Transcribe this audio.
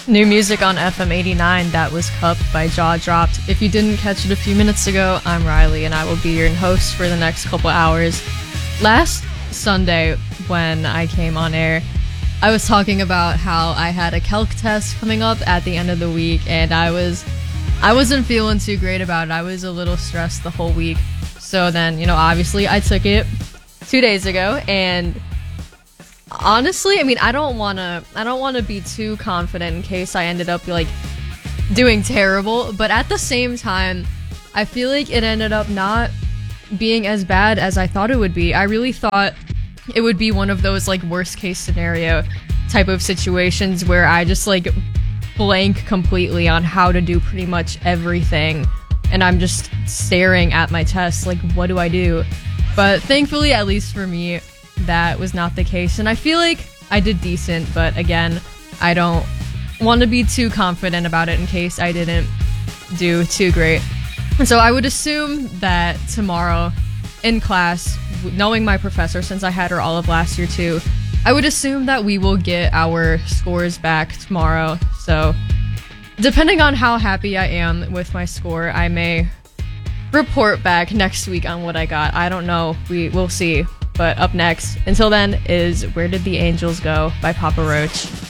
New music on FM 89, that was Cup by Jaw Dropped. If you didn't catch it a few minutes ago, I'm Riley and I will be your host for the next couple hours. Last Sunday when I came on air, I was talking about how I had a calc test coming up at the end of the week and I wasn't feeling too great about it. I was a little stressed the whole week. So then, obviously I took it 2 days ago, and honestly, I don't want to be too confident in case I ended up doing terrible, but at the same time, I feel like it ended up not being as bad as I thought it would be. I really thought it would be one of those worst case scenario type of situations where I just blank completely on how to do pretty much everything, and I'm just staring at my test what do I do? But thankfully, at least for me, that was not the case, and I feel like I did decent, but again, I don't want to be too confident about it in case I didn't do too great. So I would assume that tomorrow in class, knowing my professor since I had her all of last year too, I would assume that we will get our scores back tomorrow. So depending on how happy I am with my score, I may report back next week on what I got. I don't know. We'll see. But up next, until then, is Where Did the Angels Go by Papa Roach.